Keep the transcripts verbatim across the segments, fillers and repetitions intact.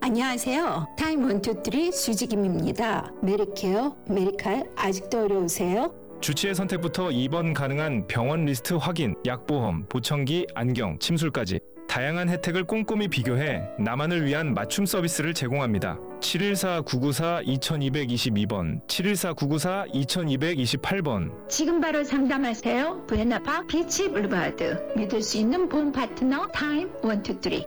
안녕하세요. 타임 원투쓰리 수지김입니다. 메리케어, 메리칼 아직도 어려우세요? 주치의 선택부터 입원 가능한 병원 리스트 확인, 약보험, 보청기, 안경, 침술까지 다양한 혜택을 꼼꼼히 비교해 나만을 위한 맞춤 서비스를 제공합니다. 칠일사 구구사 이이이이 번, 칠일사 구구사 이이이팔 번. 지금 바로 상담하세요. 부에나파 비치 블루바드. 믿을 수 있는 보험 파트너 타임 원투쓰리.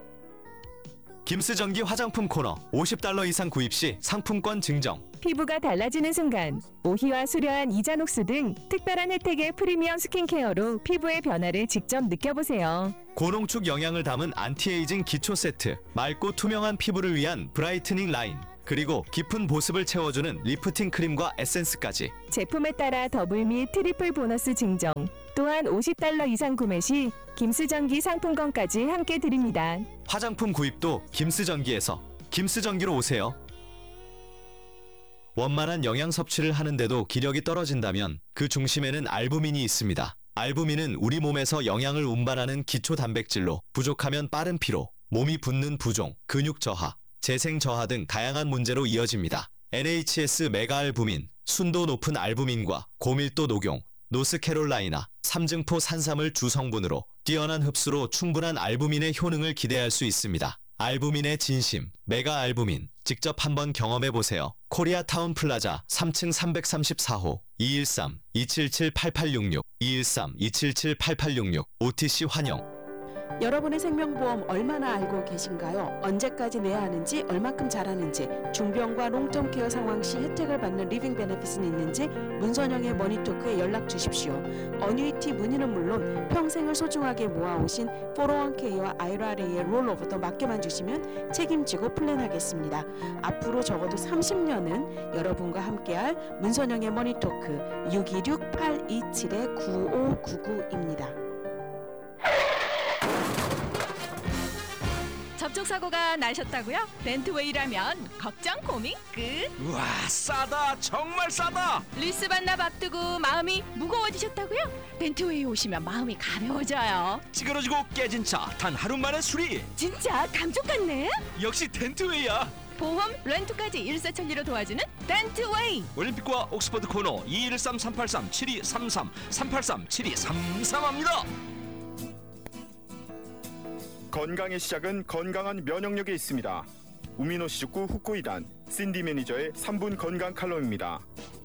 김스전기 화장품 코너. 오십 달러 이상 구입 시 상품권 증정. 피부가 달라지는 순간 오희와 수려한 이자녹스 등 특별한 혜택의 프리미엄 스킨케어로 피부의 변화를 직접 느껴보세요. 고농축 영양을 담은 안티에이징 기초 세트, 맑고 투명한 피부를 위한 브라이트닝 라인, 그리고 깊은 보습을 채워주는 리프팅 크림과 에센스까지. 제품에 따라 더블 및 트리플 보너스 증정. 또한 오십 달러 이상 구매 시 김스전기 상품권까지 함께 드립니다. 화장품 구입도 김스전기에서. 김스전기로 오세요. 원만한 영양 섭취를 하는데도 기력이 떨어진다면 그 중심에는 알부민이 있습니다. 알부민은 우리 몸에서 영양을 운반하는 기초 단백질로 부족하면 빠른 피로, 몸이 붓는 부종, 근육 저하, 재생 저하 등 다양한 문제로 이어집니다. 엔에이치에스 메가알부민, 순도 높은 알부민과 고밀도 녹용, 노스캐롤라이나, 삼증포 산삼을 주 성분으로 뛰어난 흡수로 충분한 알부민의 효능을 기대할 수 있습니다. 알부민의 진심, 메가알부민, 직접 한번 경험해보세요. 코리아타운 플라자 삼 층 삼백삼십사 호 이일삼 이칠칠 팔팔육육 이일삼 이칠칠 팔팔육육 오티씨 환영. 여러분의 생명보험 얼마나 알고 계신가요? 언제까지 내야 하는지, 얼마큼 잘하는지, 중병과 롱텀케어 상황 시 혜택을 받는 리빙 베네핏은 있는지 문선영의 머니토크에 연락 주십시오. 어뉴이티 문의는 물론 평생을 소중하게 모아오신 포로원케이와 아이알에이의 롤오버도 맡겨만 주시면 책임지고 플랜하겠습니다. 앞으로 적어도 삼십 년은 여러분과 함께할 문선영의 머니토크 육이육 팔이칠 구오구구입니다. 접촉사고가 나셨다고요? 벤트웨이라면 걱정 고민 끝. 우와, 싸다, 정말 싸다. 리스 반납 앞두고 마음이 무거워지셨다고요? 벤트웨이 오시면 마음이 가벼워져요. 찌그러지고 깨진 차 단 하루 만에 수리. 진짜 감쪽 같네. 역시 덴트웨이야. 보험, 렌트까지 일사천리로 도와주는 덴트웨이. 올림픽과 옥스퍼드 코너 이일삼 삼팔삼 칠이삼삼 삼팔삼 칠이삼삼합니다. 건강의 시작은 건강한 면역력에 있습니다. 우미노시즈쿠 후쿠이단 신디 매니저의 삼 분 건강 칼럼입니다.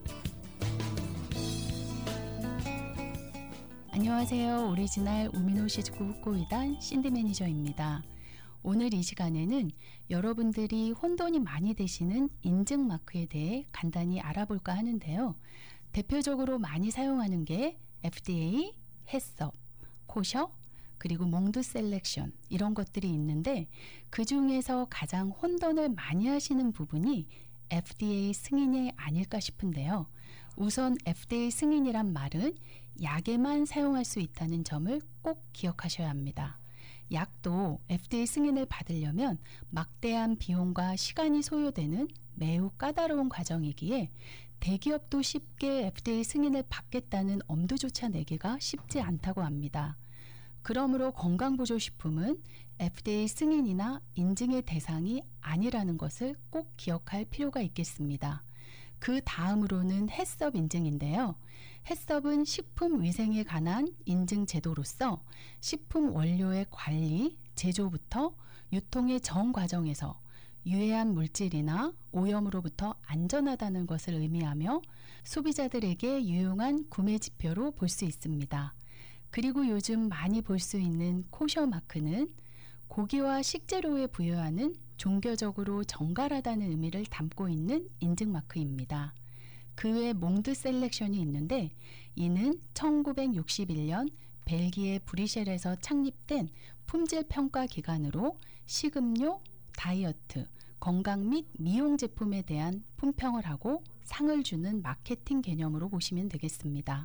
안녕하세요. 오리지널 우미노시즈쿠 후쿠이단 신디 매니저입니다. 오늘 이 시간에는 여러분들이 혼돈이 많이 되시는 인증 마크에 대해 간단히 알아볼까 하는데요. 대표적으로 많이 사용하는 게 에프디에이, 햇섭, 코셔, 그리고 몽드 셀렉션 이런 것들이 있는데 그 중에서 가장 혼돈을 많이 하시는 부분이 에프디에이 승인이 아닐까 싶은데요. 우선 에프디에이 승인이란 말은 약에만 사용할 수 있다는 점을 꼭 기억하셔야 합니다. 약도 에프디에이 승인을 받으려면 막대한 비용과 시간이 소요되는 매우 까다로운 과정이기에 대기업도 쉽게 에프디에이 승인을 받겠다는 엄두조차 내기가 쉽지 않다고 합니다. 그러므로 건강보조식품은 에프디에이 승인이나 인증의 대상이 아니라는 것을 꼭 기억할 필요가 있겠습니다. 그 다음으로는 햇섭 인증인데요. 햇섭은 식품위생에 관한 인증 제도로서 식품 원료의 관리, 제조부터 유통의 전 과정에서 유해한 물질이나 오염으로부터 안전하다는 것을 의미하며 소비자들에게 유용한 구매 지표로 볼 수 있습니다. 그리고 요즘 많이 볼 수 있는 코셔 마크는 고기와 식재료에 부여하는 종교적으로 정갈하다는 의미를 담고 있는 인증 마크입니다. 그 외 몽드 셀렉션이 있는데 이는 천구백육십일 년 벨기에 브뤼셀에서 창립된 품질 평가 기관으로 식음료, 다이어트, 건강 및 미용 제품에 대한 품평을 하고 상을 주는 마케팅 개념으로 보시면 되겠습니다.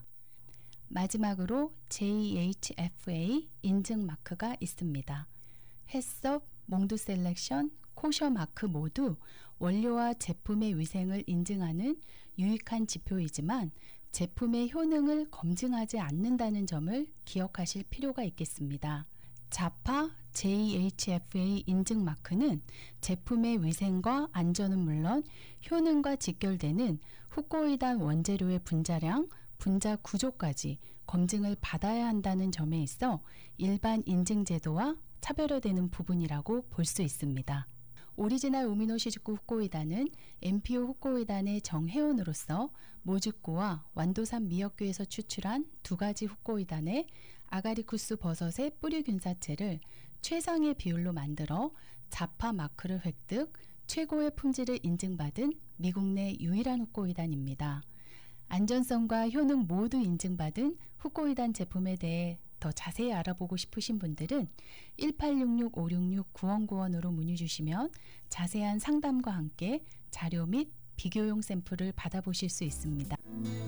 마지막으로 제이에이치에프에이 인증 마크가 있습니다. 햇섭, 몽드 셀렉션, 코셔 마크 모두 원료와 제품의 위생을 인증하는 유익한 지표이지만 제품의 효능을 검증하지 않는다는 점을 기억하실 필요가 있겠습니다. 자파 제이에이치에프에이 인증 마크는 제품의 위생과 안전은 물론 효능과 직결되는 후코이단 원재료의 분자량, 분자 구조까지 검증을 받아야 한다는 점에 있어 일반 인증 제도와 차별화되는 부분이라고 볼 수 있습니다. 오리지널 우미노시즈쿠 후코이단은 엠피오 후코이단의 정회원으로서 모즈쿠와 완도산 미역규에서 추출한 두 가지 후코이단의 아가리쿠스 버섯의 뿌리균사체를 최상의 비율로 만들어 자파 마크를 획득, 최고의 품질을 인증받은 미국 내 유일한 후코이단입니다. 안전성과 효능 모두 인증받은 후코이단 제품에 대해 더 자세히 알아보고 싶으신 분들은 일팔육육 오육육 구일구일으로 문의 주시면 자세한 상담과 함께 자료 및 비교용 샘플을 받아보실 수 있습니다.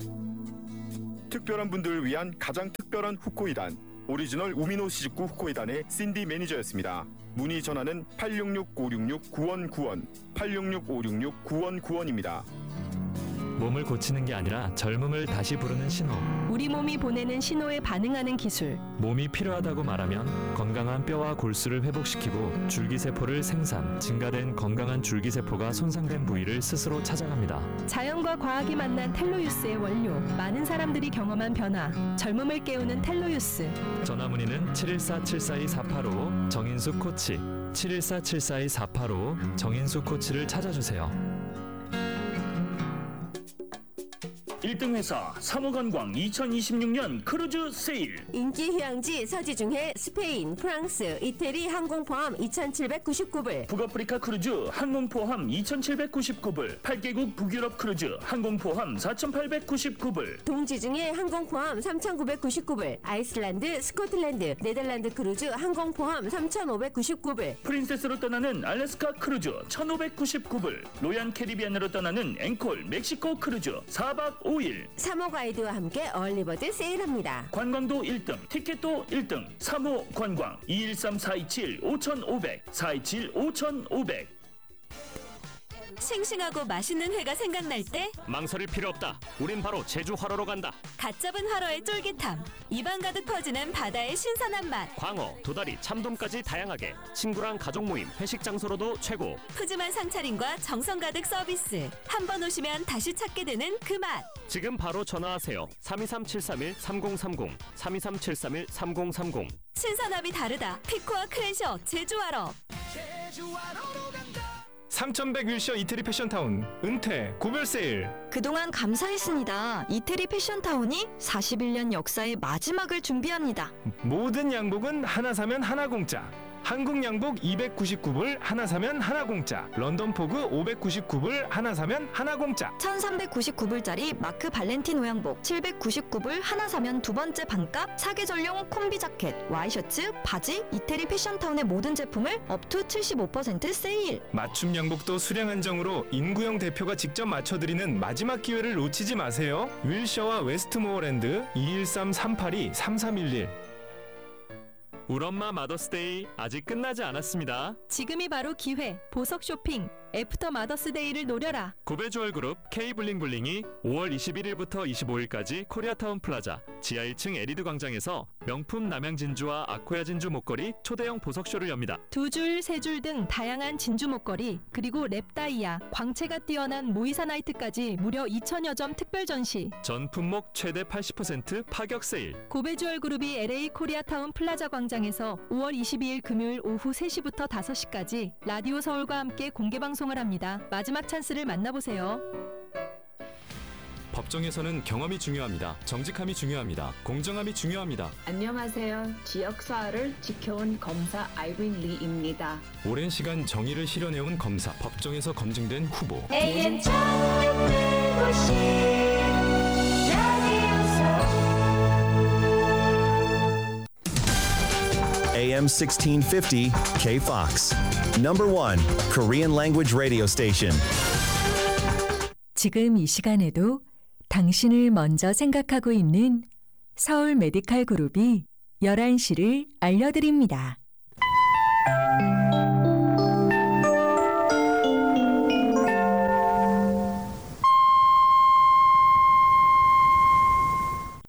특별한 분들을 위한 가장 특별한 후코이단 오리지널 우미노시즈쿠 후코이단의 신디 매니저였습니다. 문의 전화는 팔육육 오육육 구일구일 팔육육 오육육 구일구일입니다. 몸을 고치는 게 아니라 젊음을 다시 부르는 신호. 우리 몸이 보내는 신호에 반응하는 기술. 몸이 필요하다고 말하면 건강한 뼈와 골수를 회복시키고 줄기세포를 생산, 증가된 건강한 줄기세포가 손상된 부위를 스스로 찾아갑니다. 자연과 과학이 만난 텔로유스의 원료. 많은 사람들이 경험한 변화. 젊음을 깨우는 텔로유스. 전화 문의는 칠일사 칠사이 사팔오 정인수 코치 칠일사 칠사이 사팔오 정인수 코치를 찾아주세요. 일 등 회사 삼호관광 이천이십육 년 크루즈 세일. 인기 휴양지 서지중해 스페인, 프랑스, 이태리 항공 포함 이천칠백구십구 불. 북아프리카 크루즈 항공 포함 이천칠백구십구 불. 팔 개국 북유럽 크루즈 항공 포함 사천팔백구십구 불. 동지중해 항공 포함 삼천구백구십구 불. 아이슬란드, 스코틀랜드, 네덜란드 크루즈 항공 포함 삼천오백구십구 불. 프린세스로 떠나는 알래스카 크루즈 천오백구십구 불. 로얄 캐리비안으로 떠나는 앵콜 멕시코 크루즈 사 박 오 일. 삼 호 가이드와 함께 얼리버드 세일합니다. 관광도 일 등, 티켓도 일 등. 삼 호 관광 이일삼 사이칠 오천오백 사이칠 오천오백. 싱싱하고 맛있는 회가 생각날 때 망설일 필요 없다. 우린 바로 제주 화로로 간다. 갓 잡은 화로의 쫄깃함, 입안 가득 퍼지는 바다의 신선한 맛. 광어, 도다리, 참돔까지 다양하게. 친구랑 가족 모임, 회식 장소로도 최고. 푸짐한 상차림과 정성 가득 서비스. 한 번 오시면 다시 찾게 되는 그 맛. 지금 바로 전화하세요. 삼이삼 칠삼일 삼공삼공 삼이삼 칠삼일 삼공삼공. 신선함이 다르다. 피코와 크랜셔 제주 화로. 제주 화로로 간다. 삼천백 윌셔 이태리 패션타운 은퇴 고별 세일. 그동안 감사했습니다. 이태리 패션타운이 사십일 년 역사의 마지막을 준비합니다. 모든 양복은 하나 사면 하나 공짜. 한국 양복 이백구십구 불 하나 사면 하나 공짜. 런던 포그 오백구십구 불 하나 사면 하나 공짜. 천삼백구십구 불짜리 마크 발렌티노 양복 칠백구십구 불 하나 사면 두 번째 반값. 사계절용 콤비 자켓, 와이셔츠, 바지, 이태리 패션타운의 모든 제품을 업투 칠십오 퍼센트 세일. 맞춤 양복도 수량 한정으로 인구영 대표가 직접 맞춰드리는 마지막 기회를 놓치지 마세요. 윌셔와 웨스트모어랜드 이일삼 삼팔이 삼삼일일. 울엄마 마더스데이 아직 끝나지 않았습니다. 지금이 바로 기회. 보석 쇼핑. 애프터 마더스데이를 노려라. 고베주얼그룹 K블링블링이 오월 이십일일부터 이십오일까지 코리아타운 플라자 지하 일 층 에리드 광장에서 명품 남양 진주와 아코야 진주 목걸이 초대형 보석쇼를 엽니다. 두 줄, 세 줄 등 다양한 진주 목걸이, 그리고 랩다이아, 광채가 뛰어난 모이사나이트까지 무려 이천여 점 특별 전시. 전 품목 최대 팔십 퍼센트 파격 세일. 고베주얼 그룹이 엘에이 코리아타운 플라자 광장에서 오월 이십이일 금요일 오후 세 시부터 다섯 시까지 라디오 서울과 함께 공개 방송을 합니다. 마지막 찬스를 만나보세요. 법정에서는 경험이 중요합니다. 정직함이 중요합니다. 공정함이 중요합니다. 안녕하세요. 지역사회를 지켜온 검사 아이린 리입니다. 오랜 시간 정의를 실현해온 검사, 법정에서 검증된 후보. 에이엠 천백구십 에이엠 sixteen fifty K-Fox. Number one Korean language radio station. 지금 이 시간에도 당신을 먼저 생각하고 있는 서울 메디칼 그룹이 열한 시를 알려드립니다.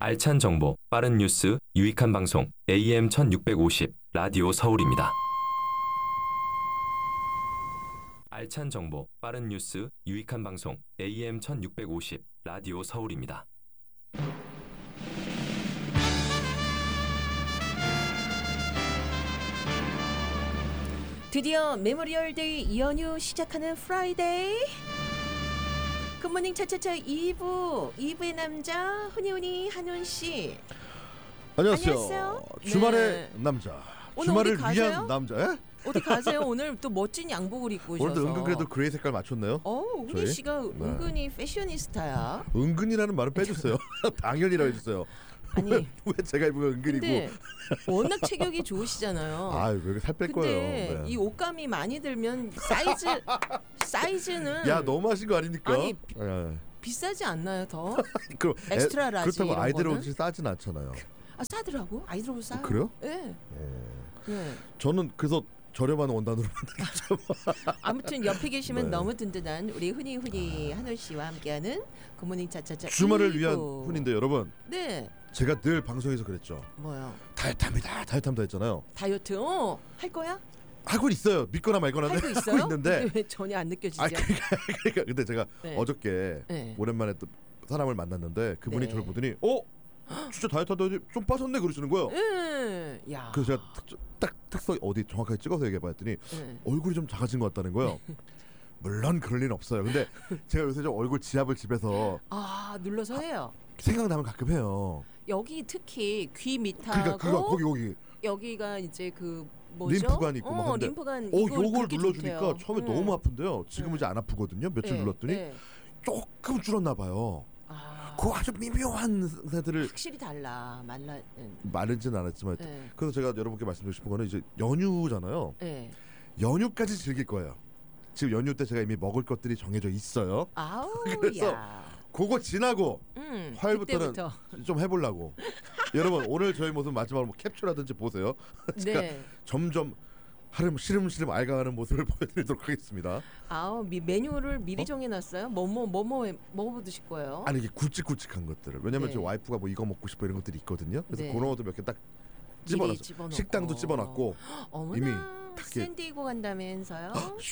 알찬 정보, 빠른 뉴스, 유익한 방송 에이엠 천육백오십 라디오 서울입니다. 알찬 정보, 빠른 뉴스, 유익한 방송 에이엠 천육백오십 라디오 서울입니다. 드디어 메모리얼 데이 연휴 시작하는 프라이데이. 굿모닝 차차차 이 부 이 부의 남자 훈이훈이 한훈씨. 안녕하세요. 안녕하세요. 주말의 네. 남자. 오늘 주말을 어디 가세요? 위한 남자. 에? 어디 가세요? 오늘 또 멋진 양복을 입고 오셔서. 오늘도 은근 그래도 그레이 색깔 맞췄네요. 어, 훈이 저희? 씨가 네. 은근히 패셔니스타야. 은근이라는 말은 빼주세요. 당연히라고 해주세요. 아니, 왜, 왜 제가 입으면 은근이고? 근데 워낙 체격이 좋으시잖아요. 아, 왜 이렇게 살 뺄 거예요? 근데 네. 이 옷감이 많이 들면 사이즈 사이즈는 야, 너무하신 거 아닙니까? 아니, 예. 비싸지 않나요 더? 그럼 엑스트라 애- 라지 그렇다고 이런 아이들 거는? 옷이 싸진 않잖아요. 아 싸더라고? 아이들 옷 싸요. 그래요? 네. 네. 저는 그래서 저렴한 원단으로 아무튼 옆에 계시면 네. 너무 든든한 우리 훈이 훈이 한올 씨와 함께하는 굿모닝 차차차. 주말을 이 부. 위한 훈인데 여러분. 네. 제가 늘 방송에서 그랬죠. 뭐요? 다이어트합니다. 다이어트합니다 했잖아요. 다이어트 어, 할 거야? 하고 있어요. 믿거나 말거나 하고 있어요? 있는데. 근데 왜 전혀 안 느껴지죠? 아, 그러니까, 그러니까 근데 제가 네. 어저께 네. 오랜만에 또 사람을 만났는데 그분이 네. 저를 보더니 어? 진짜 다이어트 하더니 좀 빠졌네 그러시는 거예요. 음, 야. 그래서 제가 딱, 딱 특성 어디 정확하게 찍어서 얘기해봤더니 네. 얼굴이 좀 작아진 것 같다는 거예요. 물론 그럴 리는 없어요. 근데 제가 요새 좀 얼굴 지압을 집에서 아 눌러서 해요. 생각나면 가끔 해요. 여기 특히 귀 밑하고 그러니까 그거 거기 거기 여기가 이제 그 뭐죠? 림프관 있고 막 어, 한데 림프관 어 이걸 요걸 그렇게 눌러주니까 좋대요. 처음에 음. 너무 아픈데요. 지금 은 이제 안 아프거든요. 며칠 네, 눌렀더니 네. 조금 줄었나 봐요. 그 아주 미묘한 상태들을 확실히 달라. 말라. 음. 마르진 않았지만 네. 그래서 제가 여러분께 말씀드리고 싶은 거는 이제 연휴잖아요. 네. 연휴까지 즐길 거예요. 지금 연휴 때 제가 이미 먹을 것들이 정해져 있어요. 아우 그래서 야. 그거 지나고 음, 화요일부터는 그때부터. 좀 해보려고. 여러분 오늘 저희 모습 마지막으로 뭐 캡처라든지 보세요. 제가 네. 점점 하름 시름시름 알가는 모습을 보여드리도록 하겠습니다. 아우 미, 메뉴를 미리 정해놨어요. 뭐뭐 뭐뭐 뭐 드실 거예요? 아니 이게 굵직굵직한 것들을 왜냐면 네. 제 와이프가 뭐 이거 먹고 싶어 이런 것들이 있거든요. 그래서 네. 그런 것도 몇 개 딱 미리 집어넣어서 집어넣고. 식당도 집어넣고 어머나. 이미 딱 이렇게 샌디에고 간다면서요?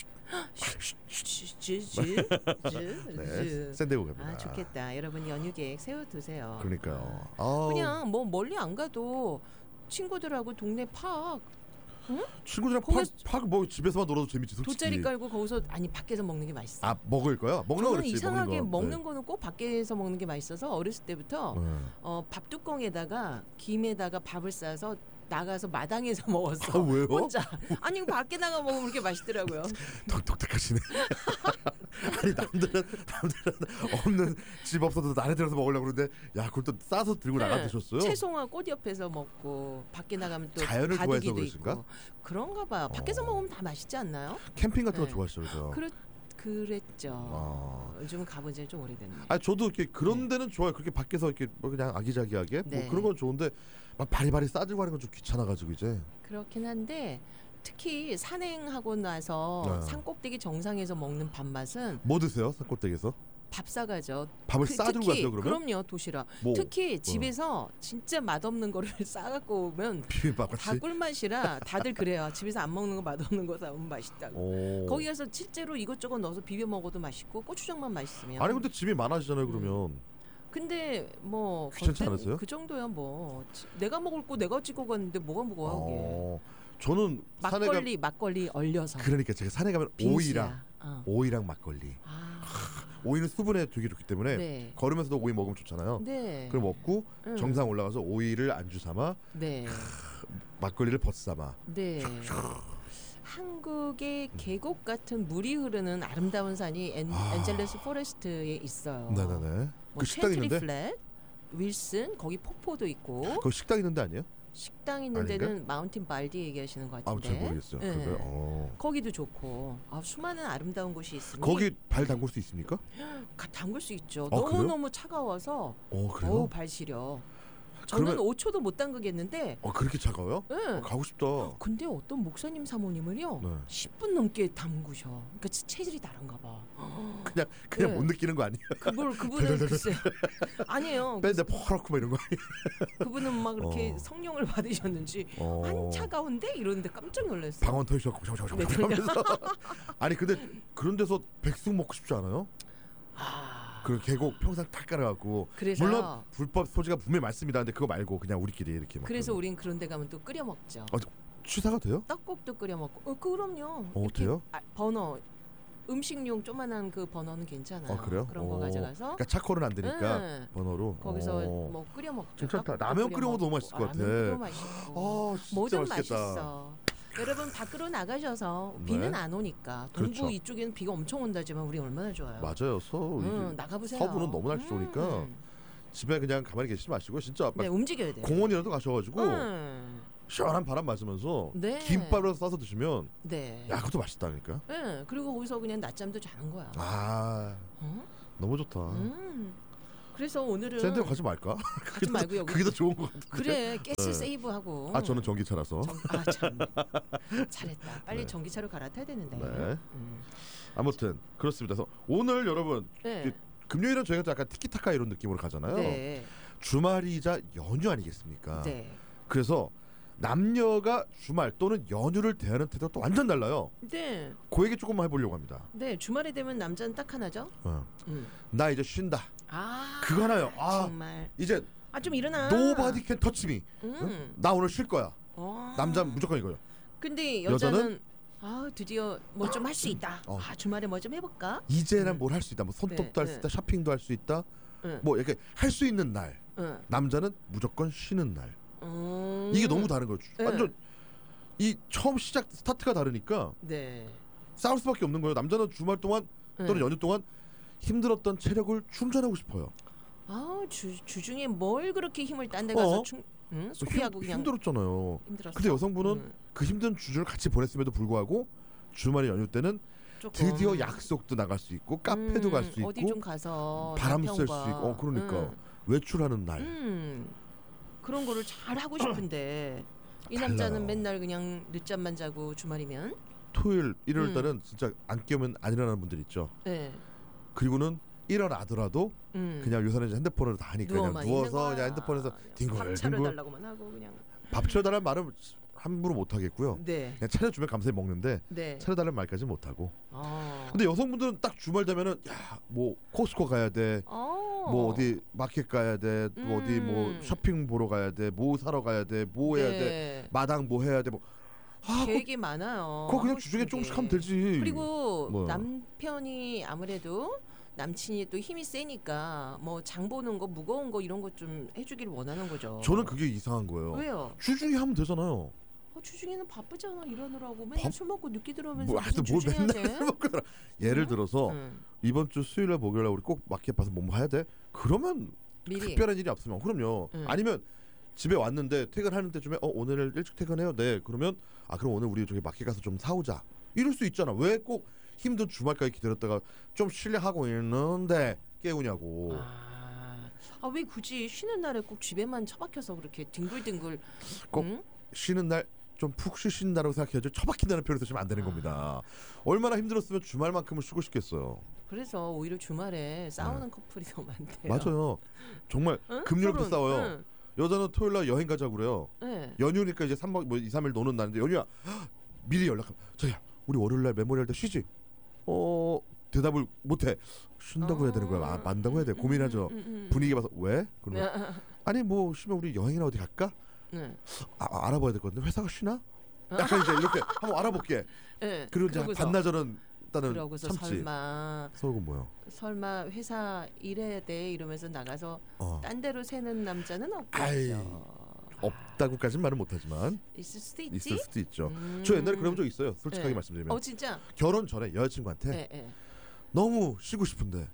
네, 샌디에고 갑니다. 아 좋겠다. 여러분 연휴 계획 세워두세요. 그러니까요. 아우, 그냥 뭐 멀리 안 가도 친구들하고 동네 팍, 응? 친구들이랑 거기서 팍뭐 집에서만 놀아도 재밌지 솔직히. 돗자리 깔고 거기서 아니 밖에서 먹는 게 맛있어. 아 먹을 거야? 먹는 거 저는 그렇지. 이상하게 먹는, 먹는, 거. 거는 꼭 밖에서 먹는 게 맛있어서 어렸을 때부터 네. 어, 밥 뚜껑에다가 김에다가 밥을 싸서 나가서 마당에서 먹었어. 아, 왜요? 혼자. 아니 밖에 나가 먹으면 그렇게 맛있더라고요. 독, 독특하시네. 아니 남들은 남들은 없는 집 없어도 나래 들어서 먹으려고 그러는데 야 그걸 또 싸서 들고 나가 드셨어요? 채송화 꽃 옆에서 먹고 밖에 나가면 또 자연을 좋아해서 바둑이도 그러신가? 있고. 그런가 봐요. 밖에서 먹으면 다 맛있지 않나요? 캠핑 같은 거 네. 좋아하시죠, 그래서. 그렇 그랬죠. 아. 요즘은 가본 지 좀 오래됐네. 아니 저도 이렇게 그런 데는 좋아요. 그렇게 밖에서 이렇게 뭐 그냥 아기자기하게 네. 뭐 그런 건 좋은데 막 바리바리 싸들고 하는 건 좀 귀찮아가지고 이제. 그렇긴 한데 특히 산행하고 나서 네. 산꼭대기 정상에서 먹는 밥맛은 뭐 드세요? 산꼭대기에서? 밥 싸가죠. 밥을 싸들고 특히, 가세요, 그러면? 그럼요, 도시락. 뭐, 특히 어. 집에서 진짜 맛없는 거를 싸갖고 오면 비빔밥 다 같이. 꿀맛이라 다들 그래요. 집에서 안 먹는 거 맛없는 거 사오면 맛있다고. 오. 거기 가서 실제로 이것저것 넣어서 비벼 먹어도 맛있고 고추장만 맛있으면. 아니 근데 집이 많아지잖아요, 그러면. 근데 뭐 귀찮지 그땐 않으세요? 그 정도야 뭐. 지- 내가 먹을 거 내가 찍어 갔는데 뭐가 무거워 하게. 어. 저는 산에 가 막걸리 막걸리 얼려서. 그러니까 제가 산에 가면 빙수야. 오이랑 어. 오이랑 막걸리. 오이는 수분에 되게 좋기 때문에 네. 걸으면서도 오이 먹으면 좋잖아요. 네. 그럼 먹고 음. 정상 올라가서 오이를 안주 삼아 네. 막걸리를 벗 삼아. 네. 한국의 계곡 같은 물이 흐르는 아름다운 산이 엔, 아. 엔젤레스 포레스트에 있어요. 네네네. 뭐 그 식당 첸트리 있는데? 플랫, 윌슨 거기 폭포도 있고. 거기 식당 있는데 아니에요? 식당 있는 아닌가? 데는 마운틴 발디 얘기하시는 것 아, 같은데. 잘 모르겠어요. 네. 그거요? 어. 거기도 좋고 아, 수많은 아름다운 곳이 있으니 거기 발 담글 수 있습니까? 가- 담글 수 있죠. 아, 너무 그래요? 너무 차가워서 어, 그래요? 어우 발 시려. 저는 그러면- 오 초도 못 담그겠는데. 어 그렇게 차가워요? 네. 어, 가고 싶다. 근데 어떤 목사님 사모님을요 네. 십 분 넘게 담그셔. 그러니까 체질이 다른가 봐. 그냥 그냥 네. 못 느끼는 거 아니에요? 그걸 그분은 글쎄 아니에요. 밴드 퍼렇고 막 이런 거 아니에요? 그분은 막 이렇게 어. 성령을 받으셨는지 어. 한 차가운데 이러는데 깜짝 놀랐어요. 방언 터지셔갖고 샤샤샤 네, 하면서 아니 근데 그런 데서 백숙 먹고 싶지 않아요? 그 계곡 평상 탁 깔아갖고 그래서- 물론 불법 소지가 분명히 많습니다. 근데 그거 말고 그냥 우리끼리 이렇게 막 그래서 우린 그런 데 가면 또 끓여 먹죠. 어, 취사가 돼요? 떡국도 끓여 먹고. 어, 그럼요. 어, 이렇게 어때요? 아, 버너 음식용 조만한 그 버너는 괜찮아요. 어 그래요? 그런 거 어. 가져가서 그러니까 차콜은 안 되니까 응. 번호로 거기서 어. 뭐 끓여 먹죠. 괜찮다. 떡국도 라면 끓여 먹어도 너무 맛있을 것 같아. 라면 끓여 맛있고. 어, 진짜 뭐든 맛있겠다. 맛있어. 여러분 밖으로 나가셔서 네. 비는 안 오니까 동부 그렇죠. 이쪽에는 비가 엄청 온다지만 우리 얼마나 좋아요. 맞아요. 서 응, 나가보세요. 서부는 너무 날씨 좋으니까 음. 집에 그냥 가만히 계시지 마시고 진짜 막 네, 움직여야 돼요. 공원이라도 가셔가지고 음. 시원한 바람 맞으면서 네. 김밥을 싸서 드시면 네. 야 그것도 맛있다니까. 네, 그리고 거기서 그냥 낮잠도 자는 거야. 아 어? 너무 좋다. 음. 그래서 오늘은 샌드 가지 말까? 가지 말고 여기 그게 더 좋은 것 같은데. 그래 가스 네. 세이브하고. 아 저는 전기차라서. 아 참. 잘했다. 빨리 네. 전기차로 갈아타야 되는데. 네. 음. 아무튼 그렇습니다. 그래서 오늘 여러분 네. 그 금요일은 저희가 또 약간 티키타카 이런 느낌으로 가잖아요. 네. 주말이자 연휴 아니겠습니까? 네. 그래서 남녀가 주말 또는 연휴를 대하는 태도가 또 완전 달라요. 네. 그 얘기 조금만 해보려고 합니다. 네, 주말에 되면 남자는 딱 하나죠. 어. 음. 나 이제 쉰다. 아. 그거 하나요. 아, 정말. 이제 아 좀 일어나. nobody can touch me. 음. 응? 나 오늘 쉴 거야. 어. 남자는 무조건 이거요. 근데 여자는? 여자는 아 드디어 뭐 좀 할 수 있다. 어. 아 주말에 뭐 좀 해볼까? 이제는 뭘 할 수 있다. 뭐 손톱도 네, 할 수 네. 있다. 쇼핑도 할 수 있다. 응. 뭐 이렇게 할 수 있는 날. 응. 남자는 무조건 쉬는 날. 음. 이게 너무 다른 거죠. 네. 완전 이 처음 시작 스타트가 다르니까 네. 싸울 수밖에 없는 거예요. 남자는 주말 동안 또는 네. 연휴 동안 힘들었던 체력을 충전하고 싶어요. 아주 주중에 뭘 그렇게 힘을 딴 데 가서 어? 충, 응? 소비하고 힘, 그냥 힘들었잖아요. 힘들었어? 근데 여성분은 음. 그 힘든 주중을 같이 보냈음에도 불구하고 주말에 연휴 때는 조금. 드디어 약속도 나갈 수 있고 카페도 음, 갈 수 있고 어디 좀 가서 바람 쐴 수 남편과. 있고 어, 그러니까 음. 외출하는 날. 음. 그런 거를 잘 하고 싶은데 이 달라요. 남자는 맨날 그냥 늦잠만 자고 주말이면 토요일 일요일 음. 달은 진짜 안 깨우면 안 일어나는 분들 있죠. 네. 그리고는 일어나더라도 음. 그냥 요새는 이제 핸드폰으로 다 하니까 그냥 누워만 있는 누워서 거야. 그냥 핸드폰에서 밥 뒹굴 차려달라고만 하고 그냥. 밥 차려달라는 말은 함부로 못 하겠고요. 네. 그냥 차려주면 감사히 먹는데 네. 차려달라는 말까지 못 하고. 아. 근데 여성분들은 딱 주말 되면은 야 뭐 코스코 가야 돼, 어. 뭐 어디 마켓 가야 돼, 또 음. 어디 뭐 쇼핑 보러 가야 돼, 뭐 사러 가야 돼, 뭐 해야 네. 돼, 마당 뭐 해야 돼, 뭐. 아, 계획이 많아요. 그거 그냥 하고 주중에 싶은 조금씩 게. 하면 되지. 그리고 뭐요? 남편이 아무래도 남친이 또 힘이 세니까 뭐 장 보는 거 무거운 거 이런 거 좀 해주기를 원하는 거죠. 저는 그게 이상한 거예요. 왜요? 주중에 하면 되잖아요. 어, 주중에는 바쁘잖아 일하느라고 맨날 밥- 술 먹고 늦게 들어오면서 뭐 하여튼 무슨 뭘 주중에 맨날 하재? 먹고 살아. 예를 들어서 응. 이번 주 수요일에 목요일에 우리 꼭 마켓 봐서 뭐 해야 돼? 그러면 미리. 특별한 일이 없으면 그럼요. 응. 아니면 집에 왔는데 퇴근하는 때쯤에 어 오늘 일찍 퇴근해요. 네. 그러면 아 그럼 오늘 우리 저기 마켓 가서 좀 사오자. 이럴 수 있잖아. 왜 꼭 힘든 주말까지 기다렸다가 좀 쉬려하고 있는데 깨우냐고. 아 왜 굳이 쉬는 날에 꼭 집에만 처박혀서 그렇게 뒹굴뒹굴 꼭 응? 쉬는 날 좀 푹 쉬신다고 생각해야죠. 처박힌다는 표현을 쓰시면 안 되는 겁니다. 얼마나 힘들었으면 주말만큼은 쉬고 싶겠어요. 그래서 오히려 주말에 싸우는 커플이 더 많대요. 네. 맞아요. 정말 응? 금요일부터 서로는, 싸워요. 응. 여자는 토요일 날 여행 가자고 그래요. 네. 연휴니까 이제 삼 박 뭐 이, 삼 일 노는 날인데 연휴야. 헉, 미리 연락하면 저야 우리 월요일 날 메모리할 때 쉬지? 어 대답을 못 해. 쉰다고 해야 되는 거야. 아, 만다고 해야 돼. 고민하죠. 음, 음, 음. 분위기 봐서 왜? 그러면 아니 뭐 쉬면 우리 여행이나 어디 갈까? 네. 아, 아, 알아봐야 될 것 같은데 회사가 쉬나? 약간 이제 이렇게 한번 알아볼게. 네, 그리고 이제 그러고서. 반나절은 일단은 그러고서 참지. 설마 서울은 뭐요? 설마 회사 일해야 돼 이러면서 나가서 어. 딴 데로 새는 남자는 아이, 없겠죠. 없다고까지는 말은 못하지만 있을 수도 있지. 있을 수도 있죠. 음. 저 옛날에 그런 적 있어요. 솔직하게 네. 말씀드리면. 어 진짜. 결혼 전에 여자친구한테 네, 네. 너무 쉬고 싶은데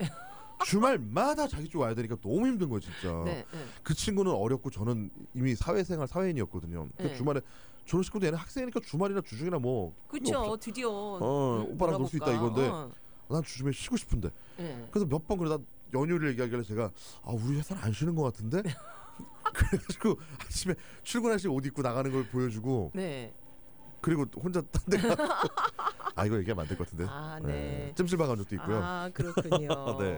주말마다 자기 쪽 와야 되니까 너무 힘든 거예요 진짜. 네, 네. 그 친구는 어렸고 저는 이미 사회생활 사회인이었거든요. 그 네. 주말에 저런 식구도 얘는 학생이니까 주말이나 주중이나 뭐 그게 그렇죠. 없어. 드디어 어 응? 오빠랑 놀 수 있다 놀아볼까? 이건데 어. 난 주중에 쉬고 싶은데 네. 그래서 몇 번 그러다 연휴를 얘기하길래 제가 아 우리 회사는 안 쉬는 것 같은데 그래가지고 아침에 출근하실 옷 입고 나가는 걸 보여주고. 네. 그리고 혼자 딴 데 가. 아 이거 얘기하면 안 될 것 같은데. 아, 네. 네. 찜질방 간 적도 있고요. 아 그렇군요. 네.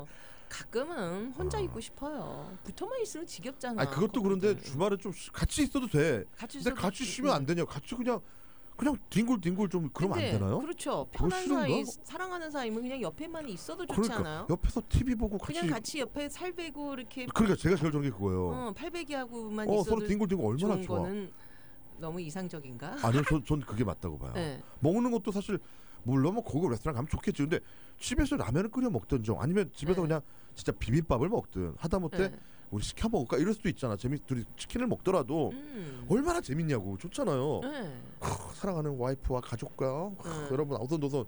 가끔은 혼자 있고 싶어요. 붙어만 있으면 지겹잖아. 아 그것도 그런데 주말에 좀 쉬- 같이 있어도 돼. 같이 근데 있어도 같이 돼. 쉬면 안 되냐? 같이 그냥 그냥 뒹굴뒹굴 좀 그러면 안 근데 되나요? 그렇죠. 그거 편한 싫은가? 사이, 사랑하는 사이면 그냥 옆에만 있어도 좋지 그러니까 않아요? 옆에서 티비 보고 같이. 그냥 같이 옆에 살배고 이렇게. 그러니까 제가 제일 좋은 게 그거예요. 어, 팔배기하고만 어, 있어도 서로 뒹굴뒹굴 얼마나 좋은 좋아. 거는 너무 이상적인가? 아니요, 전, 전 그게 맞다고 봐요. 네. 먹는 것도 사실 물론 뭐 고급 레스토랑 가면 좋겠지. 근데 집에서 라면을 끓여 먹든지 아니면 집에서 네. 그냥 진짜 비빔밥을 먹든 하다못해 네. 우리 시켜 먹을까 이럴 수도 있잖아. 재미 둘이 치킨을 먹더라도 음. 얼마나 재밌냐고. 좋잖아요. 네. 크, 사랑하는 와이프와 가족과 크, 네. 여러분 오손도손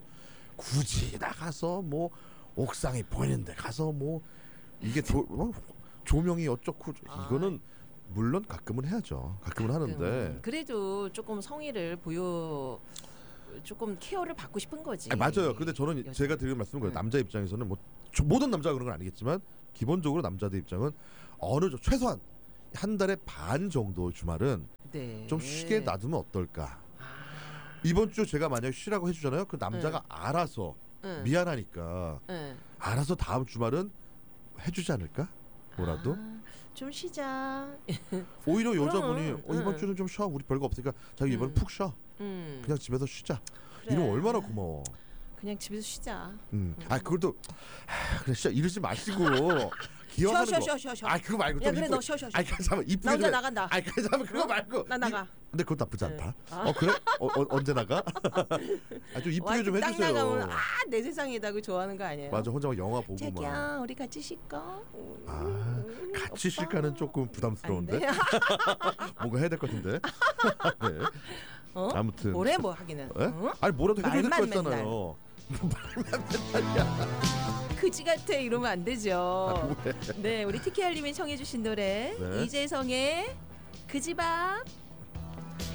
굳이 나가서 뭐 옥상이 보이는데 가서 뭐 이게 조, 뭐 조명이 어쩌고 이거는 물론 가끔은 해야죠. 가끔은 하는데. 그래도 조금 성의를 보여 조금 케어를 받고 싶은 거지. 아니, 맞아요. 근데 저는 여자. 제가 드리는 말씀은 거예요. 남자 입장에서는 뭐 조- 모든 남자가 그런 건 아니겠지만 기본적으로 남자들 입장은 어느 정도 최소한 한 달에 반 정도 주말은 네. 좀 쉬게 놔두면 어떨까. 이번 주 제가 만약 쉬라고 해주잖아요. 그 남자가 네. 알아서 네. 미안하니까 네. 알아서 다음 주말은 해주지 않을까? 뭐라도. 아, 좀 쉬자. 오히려 여자분이 그럼, 어, 이번 응. 주는 좀 쉬어. 우리 별거 없으니까 자기 이번 음. 푹 쉬어. 음. 그냥 집에서 쉬자. 그래. 이러면 얼마나 고마워. 그냥 집에서 쉬자. 음. 아 그것도 하, 그래 진짜 이러지 마시고 기억하는 쉬어, 거. 쉬어, 쉬어, 쉬어. 아 그거 말고 야, 좀 그래, 이쁘게- 너 쉬어, 쉬어, 쉬어. 아니 잠깐만 이쁘게 나 혼자 좀 해. 나간다. 아니 잠깐만 그거 어? 말고. 나 나가. 이, 근데 그건 나쁘지 않다. 아. 어 그래? 어, 어, 언제 나가? 아 좀 이쁘게 좀 딱 해주세요. 나가면 아내 세상이다고 좋아하는 거 아니에요? 맞아 혼자 막 영화 보고 막. 자기야 우리 같이 쉴까? 아 같이 쉴까는 조금 부담스러운데. 뭔가 해야 될 것 같은데. 네. 어? 아무튼. 뭐래 뭐 하기는. 예? 어? 아니 뭐라도 해줘야 될 말만 거였잖아요. 그지 같아 이러면 안 되죠. 아, 왜? 네, 우리 티케알님이 청해주신 노래 네. 이재성의 그지밥.